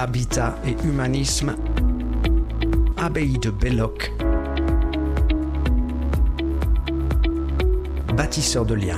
Habitat et humanisme, abbaye de Belloc, bâtisseur de liens.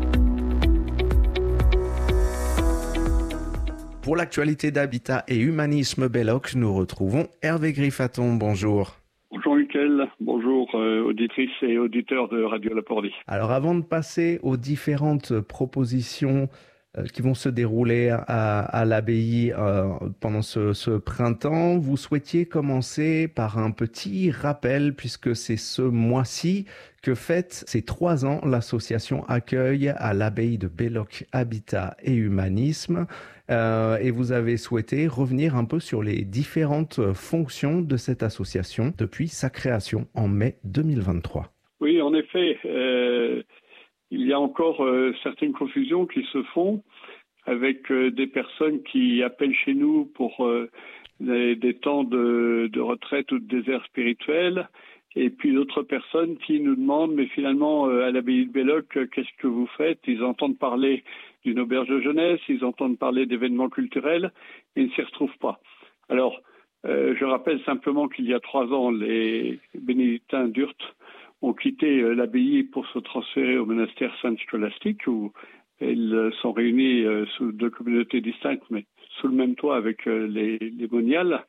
Pour l'actualité d'Habitat et humanisme Belloc, nous retrouvons Hervé Griffaton. Bonjour. Bonjour Mickaël, bonjour auditrices et auditeurs de Radio Lapordi. Alors avant de passer aux différentes propositions qui vont se dérouler à l'abbaye pendant ce printemps, vous souhaitiez commencer par un petit rappel, puisque c'est ce mois-ci que fête ses 3 ans l'association Accueil à l'abbaye de Belloc Habitat et Humanisme. Et vous avez souhaité revenir un peu sur les différentes fonctions de cette association depuis sa création en mai 2023. Oui, en effet, il y a encore certaines confusions qui se font avec des personnes qui appellent chez nous pour des temps de retraite ou de désert spirituel, et puis d'autres personnes qui nous demandent, mais finalement, à l'abbaye de Belloc, qu'est-ce que vous faites ? Ils entendent parler d'une auberge de jeunesse, ils entendent parler d'événements culturels, et ils ne s'y retrouvent pas. Alors, je rappelle simplement qu'il y a 3 ans, les bénédictins d'Urt ont quitté l'abbaye pour se transférer au monastère Saint-Scolastique, où ils sont réunis sous 2 communautés distinctes, mais sous le même toit avec les moniales.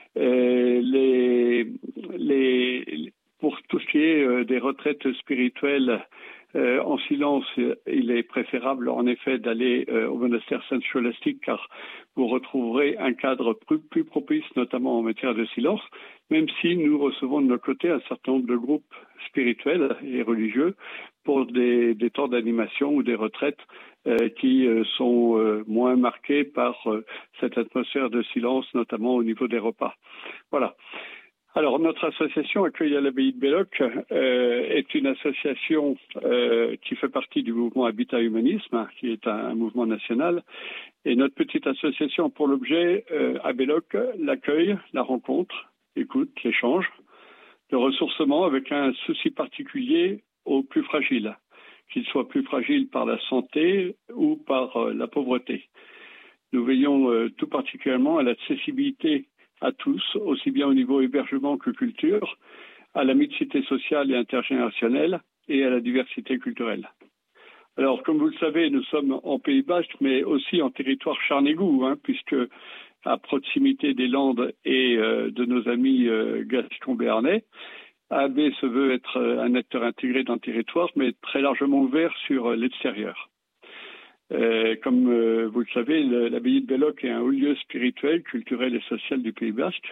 Pour tout ce qui est des retraites spirituelles en silence, il est préférable en effet d'aller au monastère Saint-Scolastique, car vous retrouverez un cadre plus propice, notamment en matière de silence, même si nous recevons de notre côté un certain nombre de groupes spirituels et religieux pour des temps d'animation ou des retraites qui sont moins marquées par cette atmosphère de silence, notamment au niveau des repas. Voilà. Alors, notre association Accueil à l'abbaye de Belloc est une association qui fait partie du mouvement Habitat Humanisme, qui est un mouvement national. Et notre petite association a pour l'objet à Belloc l'accueil, la rencontre, l'écoute, l'échange, le ressourcement avec un souci particulier aux plus fragiles, qu'ils soient plus fragiles par la santé ou par la pauvreté. Nous veillons tout particulièrement à l'accessibilité à tous, aussi bien au niveau hébergement que culture, à la mixité sociale et intergénérationnelle et à la diversité culturelle. Alors, comme vous le savez, nous sommes en Pays Basque, mais aussi en territoire charnégou, puisque à proximité des Landes et de nos amis gascons béarnais, AB se veut être un acteur intégré dans le territoire, mais très largement ouvert sur l'extérieur. Comme vous le savez, l'abbaye de Belloc est un haut lieu spirituel, culturel et social du Pays Basque.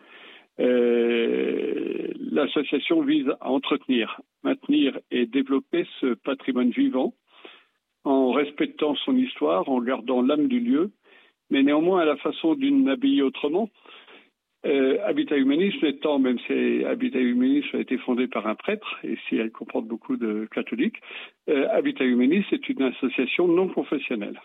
L'association vise à entretenir, maintenir et développer ce patrimoine vivant en respectant son histoire, en gardant l'âme du lieu, mais néanmoins à la façon d'une abbaye autrement. Habitat Humanisme étant, même si Habitat Humanisme a été fondé par un prêtre, et si elle comporte beaucoup de catholiques, Habitat Humanisme est une association non confessionnelle.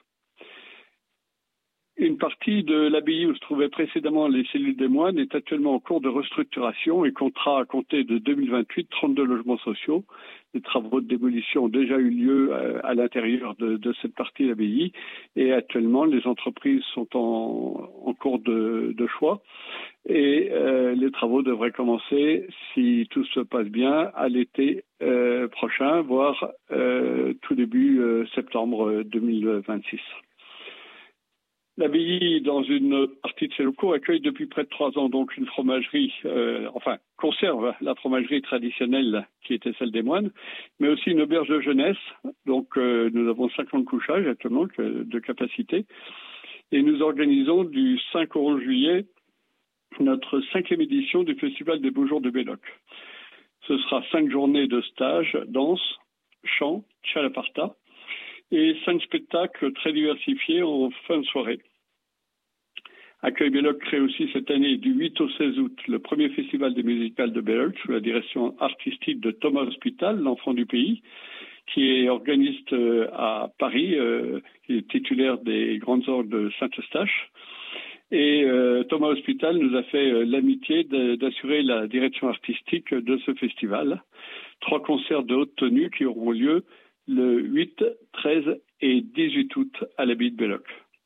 Une partie de l'abbaye où se trouvaient précédemment les cellules des moines est actuellement en cours de restructuration et comptera à compter de 2028 32 logements sociaux. Les travaux de démolition ont déjà eu lieu à l'intérieur de cette partie de l'abbaye et actuellement les entreprises sont en cours de choix et les travaux devraient commencer, si tout se passe bien, à l'été prochain, voire tout début septembre 2026. L'abbaye, dans une partie de ses locaux, accueille depuis près de 3 ans donc une fromagerie, conserve la fromagerie traditionnelle qui était celle des moines, mais aussi une auberge de jeunesse. Donc nous avons 50 couchages actuellement de capacité. Et nous organisons du 5 au 11 juillet notre 5e édition du Festival des Beaux Jours de Belloc. Ce sera 5 journées de stage, danse, chant, chalaparta, et 5 spectacles très diversifiés en fin de soirée. Accueil Belloc crée aussi cette année du 8 au 16 août le premier festival des musicales de Belloc sous la direction artistique de Thomas Hospital, l'enfant du pays, qui est organiste à Paris, qui est titulaire des grandes orgues de Saint-Eustache. Et Thomas Hospital nous a fait l'amitié d'assurer la direction artistique de ce festival. 3 concerts de haute tenue qui auront lieu le 8, 13 et 18 août à l'abbaye de Belloc.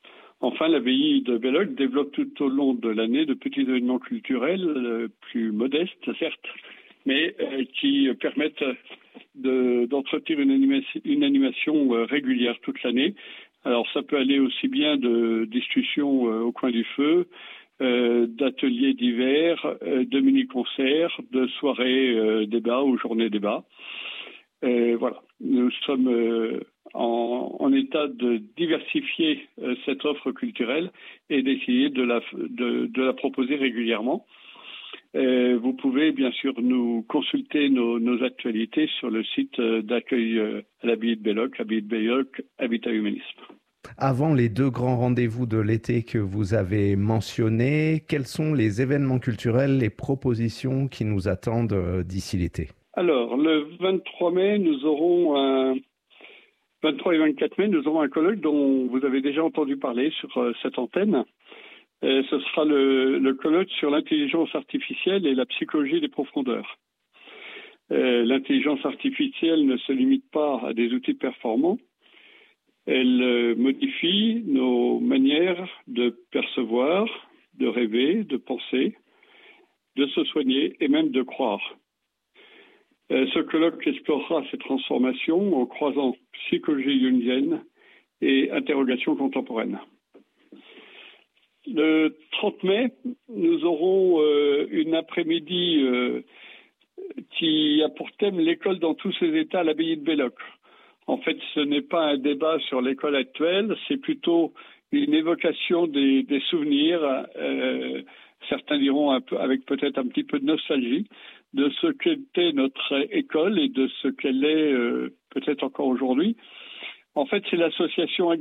Enfin, l'abbaye de Belloc développe tout au long de l'année de petits événements culturels plus modestes, certes, mais qui permettent d'entretenir une animation régulière toute l'année. Alors, ça peut aller aussi bien de discussions au coin du feu, d'ateliers divers, de mini-concerts, de soirées débats ou journées débats. Voilà, nous sommes en état de diversifier cette offre culturelle et d'essayer de la proposer régulièrement. Vous pouvez bien sûr nous consulter nos actualités sur le site d'accueil à l'abbaye de Belloc, Habitat Humanisme. Avant les 2 grands rendez-vous de l'été que vous avez mentionnés, quels sont les événements culturels, les propositions qui nous attendent d'ici l'été? Alors, le 23 mai, nous aurons 23 et 24 mai, nous aurons un colloque dont vous avez déjà entendu parler sur cette antenne. Ce sera le colloque sur l'intelligence artificielle et la psychologie des profondeurs. L'intelligence artificielle ne se limite pas à des outils performants. Elle modifie nos manières de percevoir, de rêver, de penser, de se soigner et même de croire. Ce colloque explorera ces transformations en croisant psychologie jungienne et interrogation contemporaine. Le 30 mai, nous aurons une après-midi qui a pour thème l'école dans tous ses états à l'abbaye de Belloc. En fait, ce n'est pas un débat sur l'école actuelle, c'est plutôt une évocation des souvenirs, certains diront avec peut-être un petit peu de nostalgie, de ce qu'était notre école et de ce qu'elle est peut-être encore aujourd'hui. En fait, c'est l'association